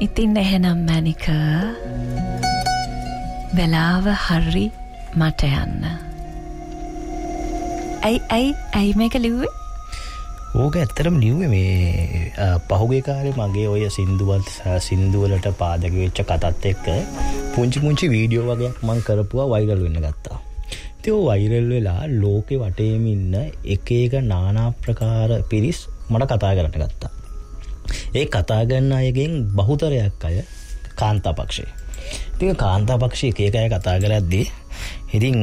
ඉතින් එහෙනම් මැනික වෙලාව හරි මට යන්න. ඇයි මේක ලිව්වේ? ඕක ඇත්තටම ලිව්වේ මේ පහුගිය කාලේ මගේ ඔය සින්දුවලට පාදක වෙච්ච කතාත් එක්ක පුංචි වීඩියෝ වගේක් මම කරපුවා වයිරල් වෙන්න ගත්තා. ඉතින් ඔය වයිරල් වෙලා ලෝකේ වටේම ඉන්න එක নানা ප්‍රකාර පිරිස් මට කතා කරන්න ගත්තා. ඒ කතා කරන අයගෙන් බහුතරයක් අය කාන්තා පක්ෂේ. ඉතින් කාන්තා පක්ෂේ එක අය කතා කරද්දී ඉතින්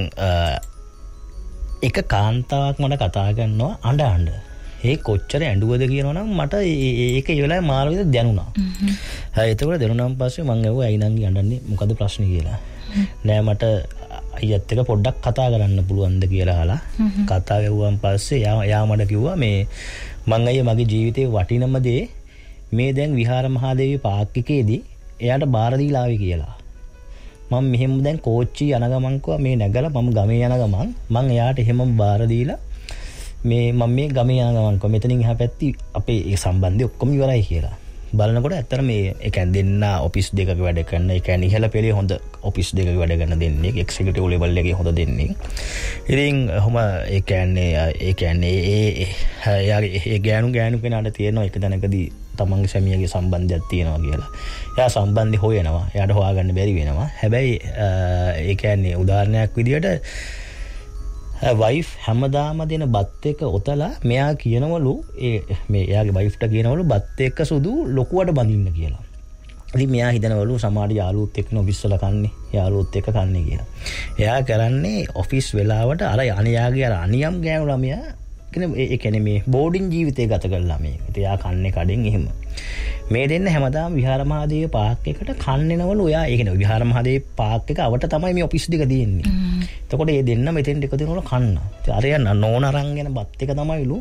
එක කාන්තාවක් මට කතා කරනවා අඬ. ඒ කොච්චර ඇඬුවද කියනවනම් මට ඒක ඒ වෙලාවේ මාර විදිහට දැනුණා. එතකොට දැනුණාන් පස්සේ මම ඇහුවා ඇයි නංගි අඬන්නේ මොකද ප්‍රශ්නේ කියලා. නෑ මට අයියත් එක පොඩ්ඩක් කතා කරන්න පුළුවන්ද කියලා අහලා කතා ගැව්වන් පස්සේ යා මට කිව්වා මේ මං අයියා මගේ ජීවිතේ වටිනම දේ මේ දැන් විහාර මහදේවි පාක් එකේදී එයාට බාර දීලා ආවේ කියලා. මම මෙහෙම දැන් කෝච්චි යන ගමන් කිව්වා මේ නැගලා මම ගමේ යන ගමන් මං එයාට එහෙමම බාර දීලා මම මේ ගමේ යන ගමන් කිව්වා මෙතනින් එහා පැත්තේ අපේ ඒ සම්බන්ධය ඔක්කොම ඉවරයි කියලා. බලනකොට ඇත්තට මේ ඒ කියන්නේ දෙන්න ඔෆිස් දෙකක වැඩ කරන ඒ කියන්නේ ඉහළ පෙළේ හොඳ ඔෆිස් දෙකක වැඩ කරන දෙන්නේ එක්සිකියුටිව් ලෙවල් එකේ හොඳ දෙන්නේ. ඉතින් ඔහම ඒ කියන්නේ ඒ ගෑනු කෙනාට තියෙනවා එක දැනකදී තමන්ගේ සැමියාගේ සම්බන්ධයක් තියෙනවා කියලා. එයා සම්බන්ධය හොයනවා. එයාට හොයාගන්න බැරි වෙනවා. හැබැයි ඒ කියන්නේ උදාහරණයක් විදියට වයිෆ් හැමදාම දෙන බත් එක ඔතලා මෙයා කියනවලු මේ එයාගේ වයිෆ්ට කියනවලු බත් එක සුදු ලොකුවට බඳින්න කියලා. ඉතින් මෙයා හිතනවලු සමහර යාළුවොත් එක්ක ඔෆිස් වල කන්නේ යාළුවොත් එක්ක කන්නේ කියලා. එයා කරන්නේ ඔෆිස් වෙලාවට අර අනියාගේ අර අනියම් ගෑනු ළමයා ඒ කියන්නේ මේ බෝඩින් ජීවිතය ගත කරලා මේ. ඉතින් එයා කන්නේ කඩෙන් එහෙම. මේ දෙන්න හැමදාම විහාර මහදේව පාක් එකට කන්නේනවලු. එයා ඒ කියන්නේ විහාර මහදේව පාක් එක අවට තමයි මේ ඔෆිස් දෙක තියෙන්නේ. එතකොට මේ දෙන්න මෙතෙන් එකතු වෙනවලු කන්න. ඉතින් අර යන නෝන අරන් යන බත් එක තමයිලු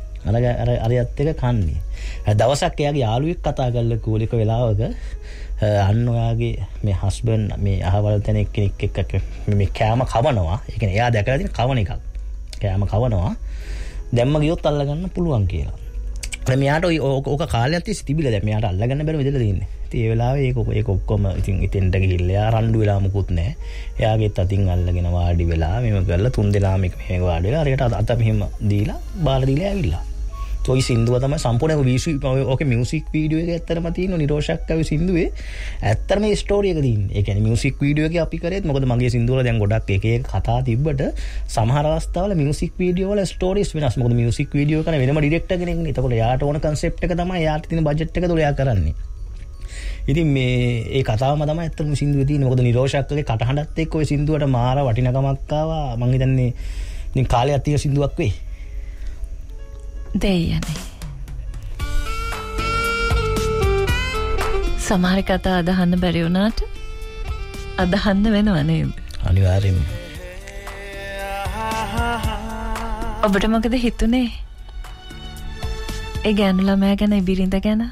අරයත් එක කන්නේ. දවසක් එයාගේ යාළුවෙක් කතා කරලා කෝලික වෙලාවක අන්න ඔයාගේ මේ හස්බන්ඩ් මේ අහවල් තැන කෙනෙක් එක්ක මේ කෑම කවනවා. ඒ කියන්නේ එයා දැකලා තියෙන කවන එකක්. කෑම කවනවා. දැම්ම ගියොත් අල්ලගන්න පුළුවන් කියලා. මෙයාට ඕක කාලයක් තිස්සේ තිබිලා දැන් මෙයාට අල්ලගන්න බැරුව ඉඳලා තින්නේ. ඉතින් ඒ වෙලාවේ ඒක ඔක්කොම ඉතින් ඉතින්ට ගිහිල්ලා එයා රණ්ඩු වෙලා මුකුත් නැහැ. එයාගෙත් අතින් අල්ලගෙන වාඩි වෙලා මෙහෙම කරලා තුන් දෙනාම මෙහෙම වාඩි වෙලා හරියට අත මෙහෙම දීලා බාර දීලා ඇවිල්ලා. ඔය සින්දුව තමයි සම්පූර්ණ ඕකේ මියුසික් වීඩියෝ එක ඇත්තටම තියෙන නිරෝෂක්කගේ සින්දුවේ ඇත්තටම මේ ස්ටෝරි එක තියෙන්නේ. ඒ කියන්නේ මියුසික් වීඩියෝ එකේ අපි කරේත් මොකද මගේ සින්දුව වල දැන් ගොඩක් එක කතා තිබ්බට සමහර අවස්ථාවල මියුසික් වීඩියෝ වල ස්ටෝරිස් වෙනස්. මොකද මියුසික් වීඩියෝ කරන වෙනම ඩිරෙක්ටර් කෙනෙක්නේ. එතකොට යාට ඕන කන්සෙප්ට් එක තමයි යාට තියෙන බජට් එක තුල යා කරන්නේ. ඉතින් මේ ඒ කතාවම තමයි ඇත්තටම සින්දුවේ තියෙන්නේ. මොකද නිරෝෂක්කගේ කටහඬත් එක්ක ওই සින්දුවට මාර වටිනකමක් ආවා. මං හිතන්නේ ඉතින් කාලයක් තියෙන සින්දුවක් වෙයි. දෙයනේ සමහර කතා අදහන්න බැරි වුණාට අදහන්න වෙනව නේද? අනිවාර්යෙන්ම. ඔබට මොකද හිතුනේ? ඒ ගෑනු ළමයා ගැන බිරිඳ ගැන?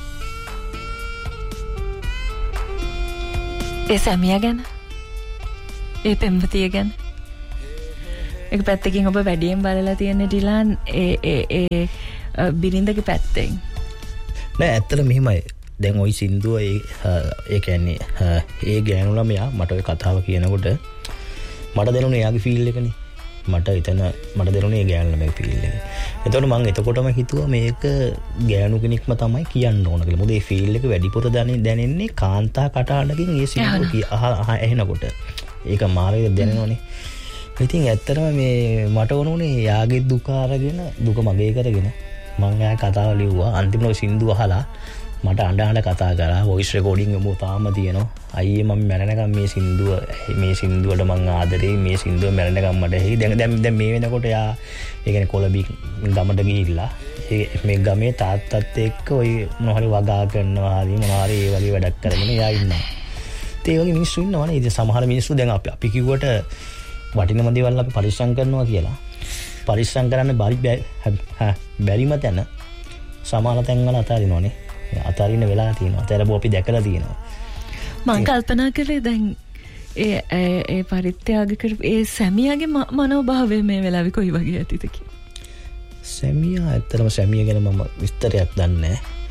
ඒ සැමියා ගැන? ඒ පෙම්වතිය ගැන? එක පැත්තකින් ඔබ වැඩියෙන් බලලා තියෙන ඩිලාන් ඒ බිරිඳගේ පැත්තෙන් නෑ ඇත්තට මෙහෙමයි. දැන් ওই සින්දුව ඒ කියන්නේ ඒ ගෑනු ළමයා මට ඔය කතාව කියනකොට මට දැනුනේ එයාගේ ෆීල් එකනේ. මට දැනුනේ ඒ ගෑනු ළමයාගේ ෆීල් එක. එතකොට මම එතකොටම හිතුවා මේක ගෑනු කෙනෙක්ම තමයි කියන්න ඕන කියලා. මොකද ඒ ෆීල් එක වැඩිපුර දැනෙන්නේ කාන්තා කටහඬකින් ඒ සින්දුව ඇහෙනකොට. ඒක මාරේ දැනෙනවනේ. ඉතින් ඇත්තටම මේ මට වුණේ යාගේ දුක අරගෙන දුක මගේ කරගෙන මම එයා කතාව ලිව්වා. අන්තිමට සින්දුව අහලා මට අඬ කතා කරා. වොයිස් රෙකෝඩින් එක තාම තියෙනවා. අයියේ මම මැරෙනකම් මේ සින්දුවට මං ආදරේ. මේ සින්දුව මැරෙනකම් මට හේ. දැන් මේ වෙනකොට යා ඒ කියන්නේ කොළඹ ගමට ගිහිල්ලා මේ ගමේ තාත්තත් එක්ක ඔය මොනවා හරි වගා කරනවා හරි මොනවා හරි ඒ වගේ වැඩක් කරගෙන යා ඉන්නවා. ඒ වගේ මිනිස්සු ඉන්නවනේ. ඉතින් සමහර මිනිස්සු දැන් අපි කිව්වට වටිනම දේවල් අපි පරිස්සම් කරනවා කියලා. පරිස්සම් කරන්න බැරිම තැන සමාන තැන්වල අතාරිනවනේ. අතාරින්න වෙලා තියෙනවා. අතාරපුව අපි දැකලා තියෙනවා. මම කල්පනා කළේ දැන් ඒ පරිත්‍යාග කරපු ඒ සැමියාගේ මනෝභාවය මේ වෙලාවේ කොයි වගේ ඇතිද කියලා. සැමියා ඇත්තටම සැමියා ගැන මම විස්තරයක් දන්නේ නැහැ.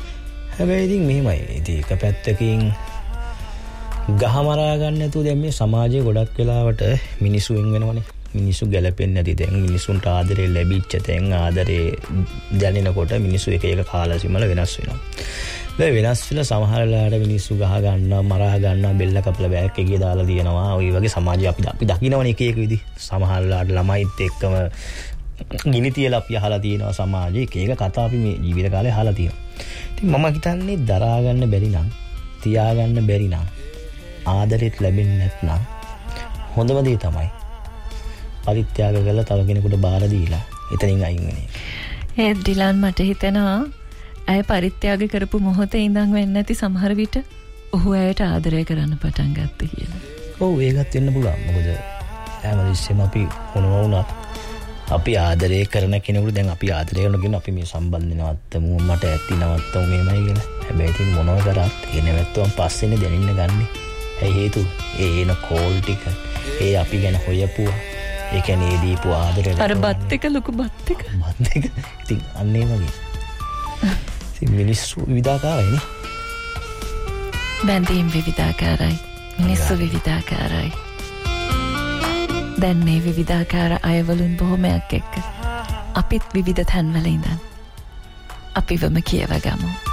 හැබැයි ඉතින් මෙහෙමයි. ඉතින් එක පැත්තකින් ගහ මරා ගන්න නැතුව දැන් මේ සමාජයේ ගොඩක් වෙලාවට මිනිස්සු වෙන වෙනවනේ. මිනිස්සු ගැලපෙන්නේ නැති දැන් මිනිස්සුන්ට ආදරේ ලැබිච්ච තැන් ආදරේ දැනෙනකොට මිනිස්සු එක එක කාලසීමල වෙනස් වෙනවා. ඒ වෙනස් වෙලා සමහර වෙලාවට මිනිස්සු ගහ ගන්නවා, මරා ගන්නවා, බෙල්ල කපලා බෑග් එකේ දාලා දිනනවා. ওই වගේ සමාජය අපි දකින්නවනේ එක එක විදි. සමහර වෙලාවට ළමයිත් එක්කම ගිනි තියලා අපි අහලා තියෙනවා සමාජයේ එක එක කතා අපි මේ ජීවිත කාලේ අහලා තියෙනවා. ඉතින් මම හිතන්නේ දරා ගන්න බැරි නම්, තියා ගන්න බැරි නම්, ආදරෙත් ලැබෙන්නේ නැත්නම් හොඳම දේ තමයි පරිත්‍යාග කරලා තව කෙනෙකුට බාර දීලා එතනින් අයින් වෙන එක. ඒ ඩිලාන් මට හිතෙනවා අය පරිත්‍යාග කරපු මොහොතේ ඉඳන් වෙන්නේ නැති සමහර විට ඔහු ඇයට ආදරය කරන්න පටන් ගත්තා කියලා. ඔව් ඒකත් වෙන්න පුළුවන්. මොකද හැමදෙස්සෙම අපි මොනවා වුණත් අපි ආදරය කරන කෙනෙකුට දැන් අපි ආදරය කරනගෙන අපි මේ සම්බන්ධ නවත්තමු මට ඇති නවත්තමු මේමයි කියලා. හැබැයි ඉතින් මොනව කරත් ඒ නැවැත්තුම් පස්සේනේ දැනෙන්න ගන්නෙ. ඇයි හේතුව? ඒ එන කෝල් ටික ඒ අපි ගැන හොයපුවා. ඒ කියන්නේ දීපු ආදරේ අර බත් එක ලොකු බත් එක. ඉතින් අන්න ඒ වගේ. ඉතින් මිනිස්සු විවිධාකාරයිනේ. බැඳීම් විවිධාකාරයි. මිනිස්සු විවිධාකාරයි. දැන් මේ විවිධාකාර අයවලුන් බොහොමයක් එක්ක අපිත් විවිධ තැන්වල ඉඳන් අපිවම කියවගමු.